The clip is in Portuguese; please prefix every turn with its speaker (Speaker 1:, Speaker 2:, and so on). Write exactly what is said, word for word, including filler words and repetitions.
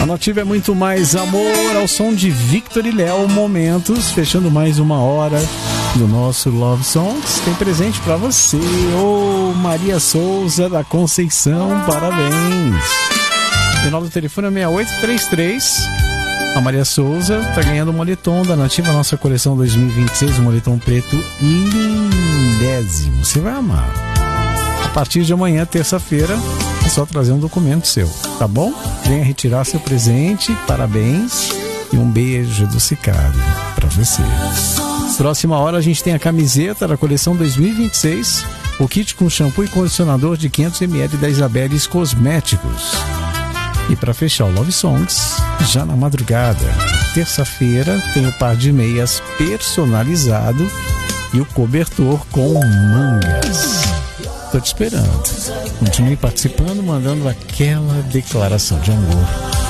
Speaker 1: Nativa é muito mais amor, ao som de Victor e Léo Momentos, fechando mais uma hora do nosso Love Songs. Tem presente pra você, ô Maria Souza da Conceição, parabéns. O nome do telefone é seis oito três três. A Maria Souza tá ganhando um moletom da Nativa, nossa coleção dois mil e vinte e seis, um moletom preto lindésimo, você vai amar. A partir de amanhã, terça-feira, é só trazer um documento seu, tá bom? Venha retirar seu presente, parabéns e um beijo do Sicário pra você. Próxima hora a gente tem a camiseta da coleção dois mil e vinte e seis, o kit com shampoo e condicionador de quinhentos mililitros da Isabeles Cosméticos. E para fechar o Love Songs, já na madrugada, terça-feira, tem o par de meias personalizado e o cobertor com mangas. Tô te esperando. Continue participando, mandando aquela declaração de amor